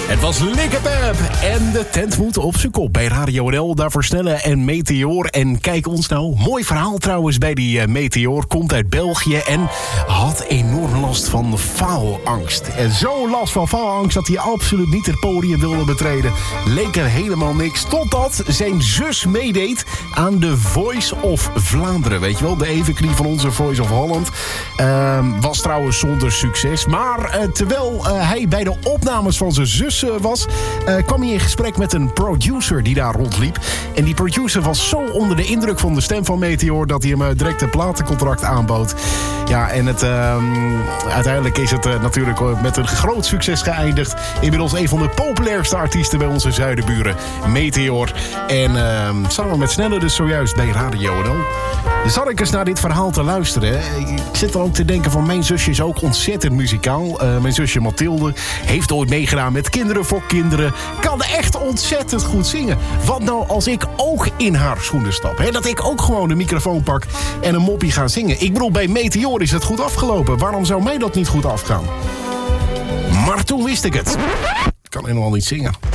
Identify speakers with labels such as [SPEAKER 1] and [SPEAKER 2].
[SPEAKER 1] Het was Likkepep en de tent moet op zijn kop bij Radio NL. Daarvoor Snelle en Meteor. En kijk ons nou. Mooi verhaal trouwens bij die Meteor. Komt uit België en had enorm last van faalangst. En zo last van faalangst dat hij absoluut niet het podium wilde betreden. Leek er helemaal niks. Totdat zijn zus meedeed aan de Voice of Vlaanderen. Weet je wel, de evenknie van onze Voice of Holland. Was trouwens zonder succes. Maar terwijl hij bij de opnames van zijn zus was, kwam hij in gesprek met een producer die daar rondliep. En die producer was zo onder de indruk van de stem van Meteor dat hij hem direct een platencontract aanbood. Ja, en uiteindelijk is het natuurlijk met een groot succes geëindigd. Inmiddels een van de populairste artiesten bij onze zuidenburen, Meteor. En samen met Snelle dus zojuist bij Radio NL. Zat ik eens naar dit verhaal te luisteren. Ik zit er ook te denken van mijn zusje is ook ontzettend muzikaal. Mijn zusje Mathilde heeft ooit meegedaan met Kinderen voor Kinderen. Kan echt ontzettend goed zingen. Wat nou als ik ook in haar schoenen stap? Hè? Dat ik ook gewoon de microfoon pak en een moppie ga zingen. Ik bedoel, bij Meteor is het goed afgelopen. Waarom zou mij dat niet goed afgaan? Maar toen wist ik het. Ik kan helemaal niet zingen.